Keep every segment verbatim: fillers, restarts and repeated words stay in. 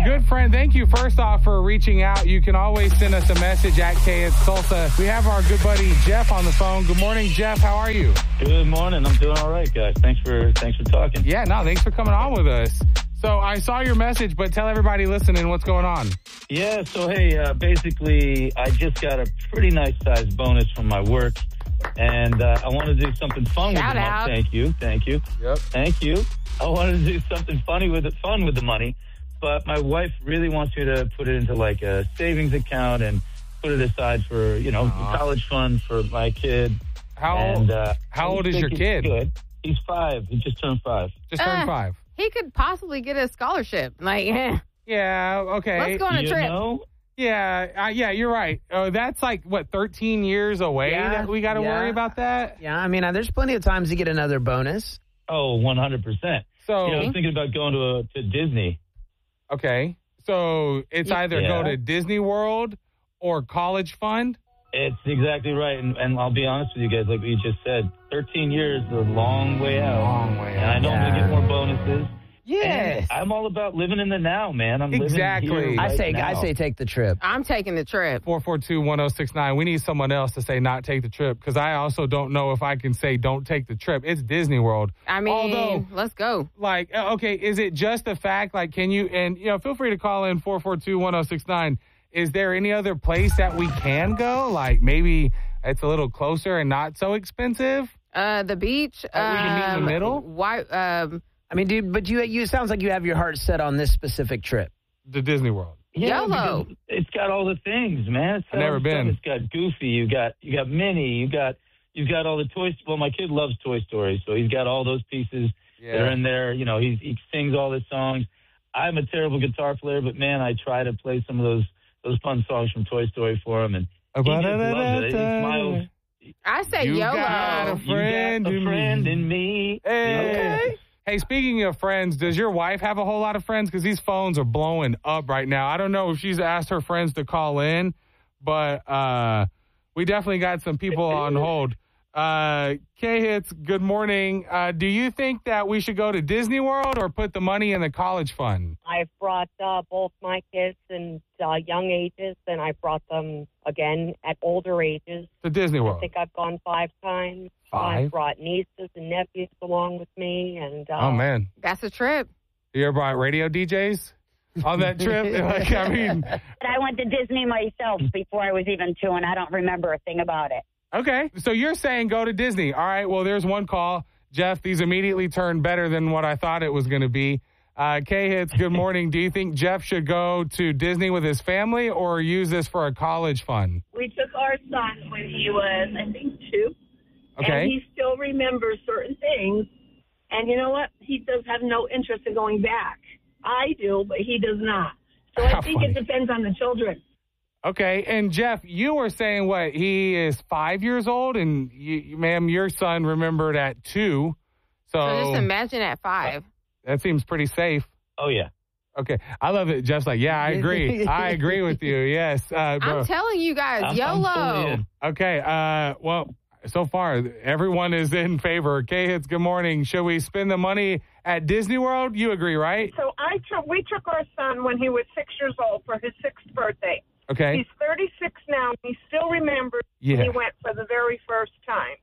good friend, thank you first off for reaching out. You can always send us a message at K Hits Tulsa. We have our good buddy Jeff on the phone. Good morning, Jeff. How are you? Good morning. I'm doing all right, guys. Thanks for thanks for talking. Yeah, no, thanks for coming on with us. So I saw your message, but tell everybody listening what's going on. Yeah, so hey, uh, basically, I just got a pretty nice size bonus from my work, and uh, I want to do something fun Shout with the money. out. Thank you, thank you, Yep. thank you. I wanted to do something funny with it, fun with the money, but my wife really wants me to put it into like a savings account and put it aside for, you know, Aww. college fund for my kid. How and, uh, how I old is think your it's kid? Good. He's five. He just turned five. Just turned Uh, five. He could possibly get a scholarship. Like, eh. Yeah, okay. Let's go on a you trip. know? Yeah, uh, yeah, you're right. Uh, that's like, what, thirteen years away Yeah, that we got to yeah. worry about that? Yeah, I mean, uh, there's plenty of times to get another bonus. Oh, one hundred percent. So, You know, I was thinking about going to a, to Disney. okay. So it's Yeah. either go Yeah. to Disney World or college fund. It's exactly right, and, and I'll be honest with you guys, like we just said, thirteen years is a long way out. Long way And I know I'm going to Yeah. get more bonuses. Yes. And I'm all about living in the now, man. I'm Exactly. living here I right say, now. I say, take the trip. I'm taking the trip. four four two, one oh six nine. We need someone else to say not take the trip because I also don't know if I can say don't take the trip. It's Disney World. I mean, Although, let's go. like, uh, okay, is it just the fact, like, can you, and, you know, feel free to call in four four two, one oh six nine. Is there any other place that we can go? Like, maybe it's a little closer and not so expensive? Uh, the beach. Oh, we can meet in the um, middle? Why? Um, I mean, dude, but you, you it sounds like you have your heart set on this specific trip. The Disney World. Yeah, YOLO. because it's got all the things, man. It's got I've never all the stuff. been. It's got Goofy. You got you got Minnie. You got you've got all the toys. Well, my kid loves Toy Story, so he's got all those pieces that are in there. You know, he he sings all the songs. I'm a terrible guitar player, but man, I try to play some of those those fun songs from Toy Story for him, and he just loves it. He smiles. I say You YOLO. got a friend you got a in friend me. in me. Hey. Okay. Hey, speaking of friends, does your wife have a whole lot of friends? Because these phones are blowing up right now. I don't know if she's asked her friends to call in, but uh, we definitely got some people on hold. Uh, K-Hits, good morning. Uh, do you think that we should go to Disney World or put the money in the college fund? I've brought uh, both my kids in uh, young ages, and I brought them again at older ages. To Disney I World. think I've gone five times. Five? I've brought nieces and nephews along with me, and uh, Oh, man. That's a trip. You ever brought radio D Js on that trip? Like, I mean, But I went to Disney myself before I was even two, and I don't remember a thing about it. okay. So you're saying go to Disney. All right. Well, there's one call. Jeff, these immediately turned better than what I thought it was going to be. Uh, K-Hits, good morning. Do you think Jeff should go to Disney with his family or use this for a college fund? We took our son when he was, I think, two. Okay. And he still remembers certain things. And you know what? He does have no interest in going back. I do, but he does not. So I How think funny. it depends on the children. Okay. And Jeff, you were saying what? He is five years old, and you, ma'am, your son remembered at two. So, So just imagine at five. that seems pretty safe. Oh yeah. Okay. I love it. Jeff's like, yeah, I agree. I agree with you. Yes. Uh, bro. I'm telling you guys, I'm- I'm YOLO. fully in. Okay. Uh, well, so far, everyone is in favor. K-Hits, good morning. Should we spend the money at Disney World? You agree, right? So I took, we took our son when he was six years old for his sixth birthday. Okay. He's thirty-six now. And he still remembers Yeah. when he went for the very first time.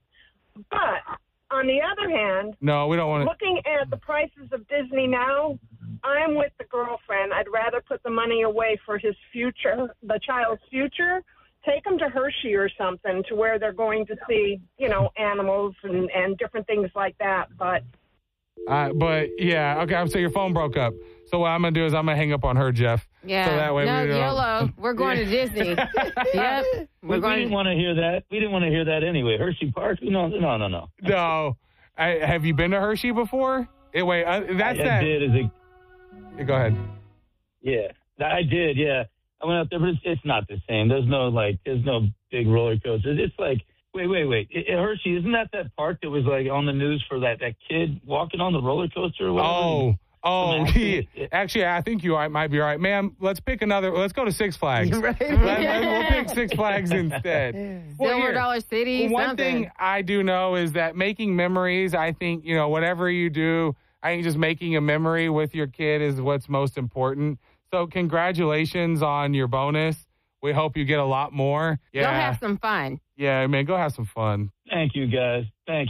But on the other hand, No, we don't want to. looking at the prices of Disney now, I'm with the girlfriend. I'd rather put the money away for his future, the child's future. Take them to Hershey or something to where they're going to see, you know, animals and, and different things like that. But Uh, but yeah, okay. So your phone broke up. So what I'm gonna do is I'm gonna hang up on her, Jeff. Yeah. So that way no, we don't. YOLO. We're going to Disney. Yep. We, We're we going didn't to want to hear that. We didn't want to hear that anyway. Hershey Park? No, no, no, no. No. I, have you been to Hershey before? Eh, wait, uh, that's I, that. I did as a Yeah, go ahead. yeah. I did. Yeah. I went out there, but it's, it's not the same. There's no like. There's no big roller coasters. It's like wait, wait, wait. It, it, Hershey, isn't that that park that was like on the news for that that kid walking on the roller coaster or whatever? Oh. Oh, Some he, accident. actually, I think you might be all right. Ma'am, let's pick another. Let's go to Six Flags. Right. Let- let- we'll pick Six Flags instead. Well, Silver here, Dollar City. One something. thing I do know is that making memories, I think, you know, whatever you do, I think just making a memory with your kid is what's most important. So congratulations on your bonus. We hope you get a lot more. Yeah. Go have some fun. Yeah, man, go have some fun. Thank you, guys. Thank